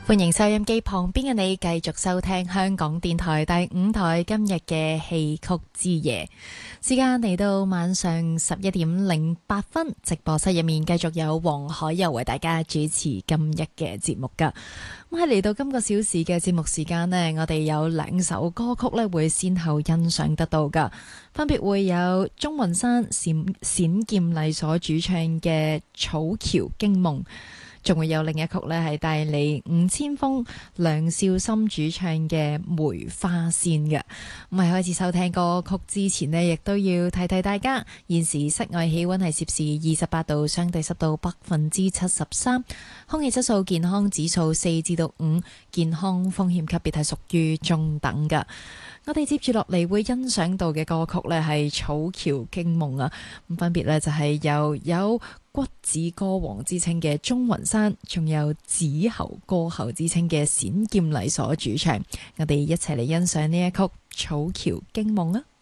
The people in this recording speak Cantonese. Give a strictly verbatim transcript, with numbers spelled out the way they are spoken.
歡迎收音機旁邊嘅你，繼續收聽香港電台第五台今日嘅戲曲之夜。時間嚟到晚上十一點零八分，直播室入面繼續有黃海柔為大家主持今日嘅節目噶。咁喺嚟到今個小時嘅節目時間呢，我哋有兩首歌曲呢會先後欣賞得到噶，分別會有鍾雲山冼冼劍麗所主唱嘅《草橋驚夢》。仲會有另一曲呢係帶嚟吳千鋒、梁少森主唱嘅《梅花仙》嘅。咁喺開始收聽歌曲之前呢，亦都要提提大家，現時室外氣溫係攝氏二十八度，相對濕度百分之七十三，空氣質素健康指數四至到五，健康風險級別係屬於中等㗎。我哋接住落嚟會欣賞到嘅歌曲呢係《草橋驚夢》啊，咁分別呢就係由有骨子歌王之稱嘅鍾雲山，仲有子喉歌后之稱嘅冼劍麗所主唱。我哋一齊嚟欣賞呢一曲《草橋驚夢》啊！